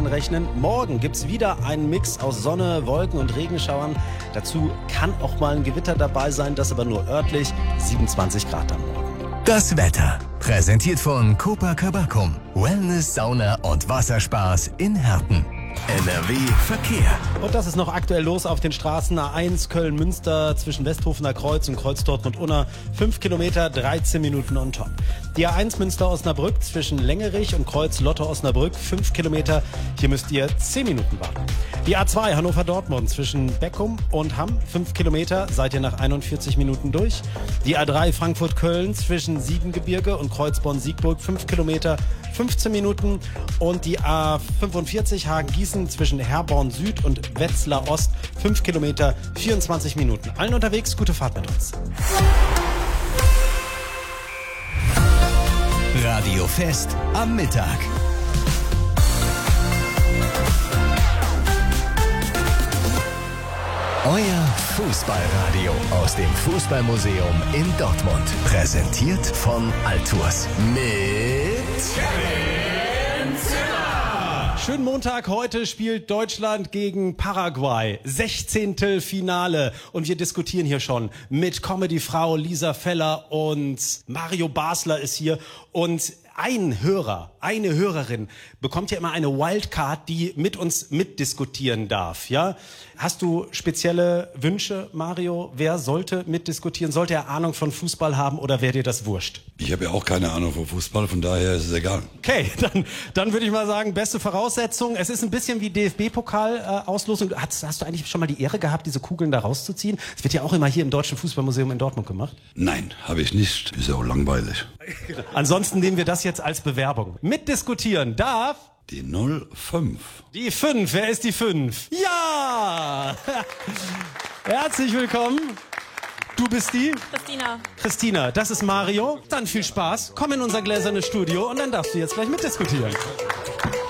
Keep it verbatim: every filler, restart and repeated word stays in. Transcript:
Gewittern rechnen. Morgen gibt's wieder einen Mix aus Sonne, Wolken und Regenschauern. Dazu kann auch mal ein Gewitter dabei sein, das aber nur örtlich. siebenundzwanzig Grad am Morgen. Das Wetter, präsentiert von Copacabana, Wellness, Sauna und Wasserspaß in Herten. N R W Verkehr. Und das ist noch aktuell los auf den Straßen A eins Köln-Münster zwischen Westhofener Kreuz und Kreuz Dortmund-Unna. fünf Kilometer, dreizehn Minuten on top. Die A eins Münster-Osnabrück zwischen Längerich und Kreuz Lotte-Osnabrück. fünf Kilometer, hier müsst ihr zehn Minuten warten. Die A zwei Hannover-Dortmund zwischen Beckum und Hamm. fünf Kilometer, seid ihr nach einundvierzig Minuten durch. Die A drei Frankfurt-Köln zwischen Siebengebirge und Kreuz Bonn-Siegburg. fünf Kilometer, fünfzehn Minuten. Und die A fünfundvierzig Hagen-Gießen zwischen Herborn Süd und Wetzlar Ost. fünf Kilometer, vierundzwanzig Minuten. Allen unterwegs, gute Fahrt mit uns. Radio Fest am Mittag. Euer Fußballradio aus dem Fußballmuseum in Dortmund. Präsentiert von Altours. Mit Kevin Zimmer. Schönen Montag, heute spielt Deutschland gegen Paraguay. Sechzehntel Finale. Und wir diskutieren hier schon mit Comedy-Frau Lisa Feller und Mario Basler ist hier. Und ein Hörer, eine Hörerin bekommt ja immer eine Wildcard, die mit uns mitdiskutieren darf. Ja? Hast du spezielle Wünsche, Mario? Wer sollte mitdiskutieren? Sollte er Ahnung von Fußball haben oder wäre dir das wurscht? Ich habe ja auch keine Ahnung von Fußball, von daher ist es egal. Okay, dann, dann würde ich mal sagen, beste Voraussetzung. Es ist ein bisschen wie D F B-Pokal-Auslosung. Hast, hast du eigentlich schon mal die Ehre gehabt, diese Kugeln da rauszuziehen? Das wird ja auch immer hier im Deutschen Fußballmuseum in Dortmund gemacht. Nein, habe ich nicht. Ist ja auch langweilig. Ansonsten nehmen wir das jetzt als Bewerbung. Mitdiskutieren darf Die null fünf. die fünf. Wer ist die fünf? Ja! Herzlich willkommen. Du bist die? Christina. Christina, das ist Mario. Dann viel Spaß. Komm in unser gläsernes Studio und dann darfst du jetzt gleich mitdiskutieren.